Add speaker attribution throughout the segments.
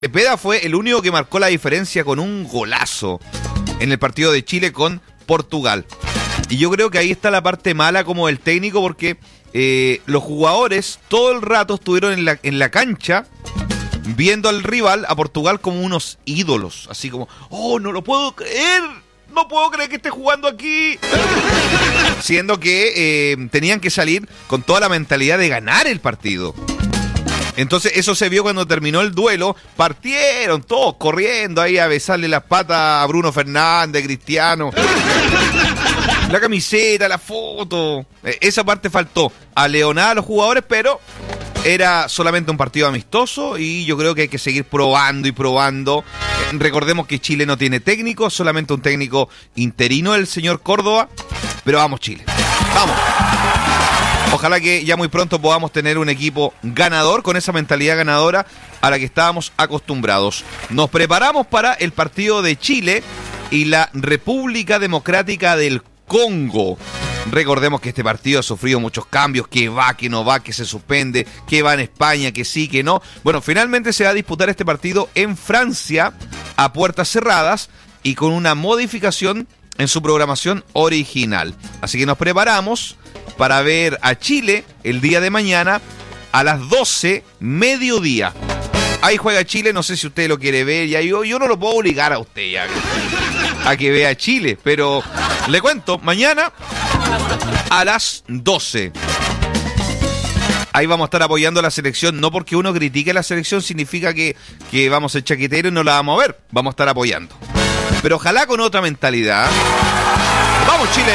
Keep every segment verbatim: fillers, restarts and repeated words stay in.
Speaker 1: Cepeda fue el único que marcó la diferencia con un golazo en el partido de Chile con Portugal. Y yo creo que ahí está la parte mala como del técnico, porque eh, los jugadores todo el rato estuvieron en la, en la cancha viendo al rival, a Portugal, como unos ídolos. Así como, oh, no lo puedo creer, no puedo creer que esté jugando aquí. Siendo que eh, tenían que salir con toda la mentalidad de ganar el partido. Entonces eso se vio cuando terminó el duelo. Partieron todos corriendo ahí a besarle las patas a Bruno Fernández, Cristiano. La camiseta, la foto. Esa parte faltó. A Leonardo, a los jugadores, pero era solamente un partido amistoso y yo creo que hay que seguir probando y probando. Recordemos que Chile no tiene técnico, solamente un técnico interino, el señor Córdoba. Pero vamos, Chile. Vamos. Ojalá que ya muy pronto podamos tener un equipo ganador, con esa mentalidad ganadora a la que estábamos acostumbrados. Nos preparamos para el partido de Chile y la República Democrática del Congo. Recordemos que este partido ha sufrido muchos cambios, que va, que no va, que se suspende, que va en España, que sí, que no. Bueno, finalmente se va a disputar este partido en Francia a puertas cerradas y con una modificación en su programación original. Así que nos preparamos para ver a Chile el día de mañana a las doce, mediodía. Ahí juega Chile, no sé si usted lo quiere ver, ya yo, yo no lo puedo obligar a usted ya, a que vea Chile, pero le cuento, mañana a las doce. Ahí vamos a estar apoyando a la selección, no porque uno critique a la selección significa que, que vamos a ser chaqueteros y no la vamos a ver, vamos a estar apoyando. Pero ojalá con otra mentalidad. ¡Vamos, Chile!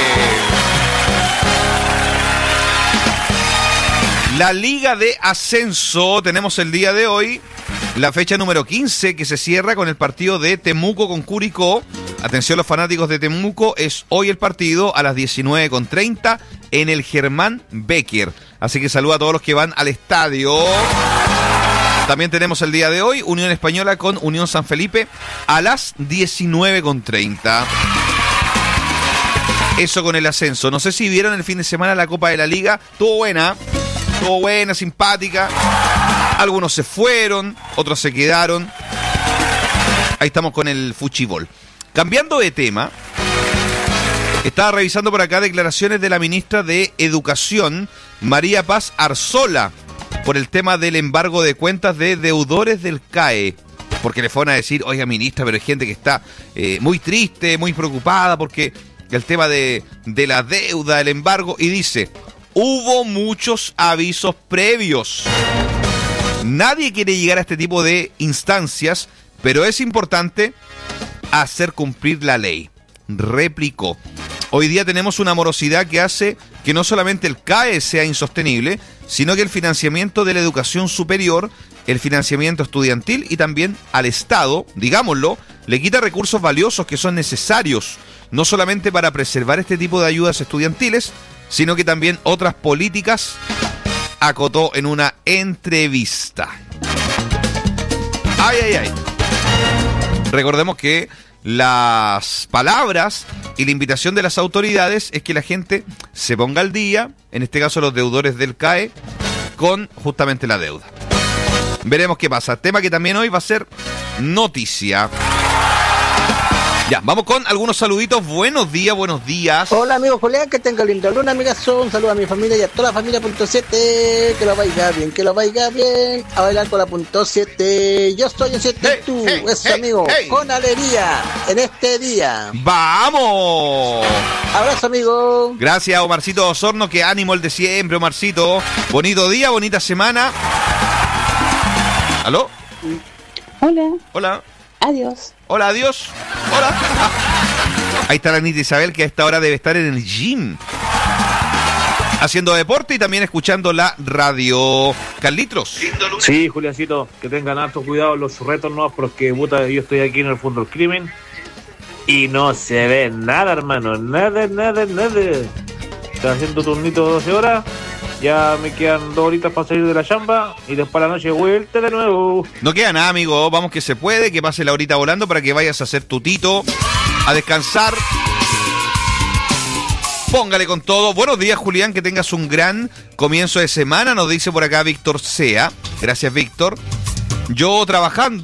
Speaker 1: La Liga de Ascenso, tenemos el día de hoy la fecha número quince, que se cierra con el partido de Temuco con Curicó. Atención los fanáticos de Temuco, es hoy el partido a las diecinueve con treinta en el Germán Becker. Así que saluda a todos los que van al estadio. También tenemos el día de hoy Unión Española con Unión San Felipe a las diecinueve con treinta. Eso con el ascenso. No sé si vieron el fin de semana la Copa de la Liga. Estuvo buena. Estuvo buena, simpática. Algunos se fueron, otros se quedaron. Ahí estamos con el fuchibol. Cambiando de tema, estaba revisando por acá declaraciones de la ministra de Educación, María Paz Arzola, por el tema del embargo de cuentas de deudores del C A E. Porque le fueron a decir, oiga ministra, pero hay gente que está eh, muy triste, muy preocupada porque el tema de, de la deuda, el embargo, y dice, hubo muchos avisos previos. Nadie quiere llegar a este tipo de instancias, pero es importante hacer cumplir la ley. Replicó. Hoy día tenemos una morosidad que hace que no solamente el C A E sea insostenible, sino que el financiamiento de la educación superior, el financiamiento estudiantil y también al Estado, digámoslo, le quita recursos valiosos que son necesarios, no solamente para preservar este tipo de ayudas estudiantiles, sino que también otras políticas, acotó en una entrevista. Ay, ay, ay. Recordemos que las palabras y la invitación de las autoridades es que la gente se ponga al día, en este caso los deudores del C A E, con justamente la deuda. Veremos qué pasa. Tema que también hoy va a ser noticia. Ya, vamos con algunos saluditos. Buenos días, buenos días.
Speaker 2: Hola, amigo Julián, que tenga linda luna, amigazo. Un saludo a mi familia y a toda la familia punto siete. Que lo vaya bien, que lo vaya bien. A bailar con la punto siete. Yo estoy en siete, hey, tú, hey, eso, hey, amigo. Hey. Con alegría en este día.
Speaker 1: ¡Vamos!
Speaker 2: Abrazo, amigo.
Speaker 1: Gracias, Omarcito Osorno. Qué ánimo el de siempre, Omarcito. Bonito día, bonita semana. ¿Aló?
Speaker 3: Hola.
Speaker 1: Hola.
Speaker 3: Adiós.
Speaker 1: Hola, adiós. Hola. Ahí está la Anita Isabel, que a esta hora debe estar en el gym, haciendo deporte y también escuchando la radio. Carlitos.
Speaker 4: Sí, Juliancito, que tengan harto cuidado los retos, no, porque puta, yo estoy aquí en el fondo del crimen y no se ve nada, hermano. Nada, nada, nada. Estoy haciendo turnito de doce horas. Ya me quedan dos horitas para salir de la chamba y después a la noche vuelta de nuevo.
Speaker 1: No queda nada, amigo. Vamos que se puede, que pase la horita volando para que vayas a hacer tu tito, a descansar. Póngale con todo. Buenos días, Julián, que tengas un gran comienzo de semana, nos dice por acá Víctor Sea. Gracias, Víctor. Yo trabajando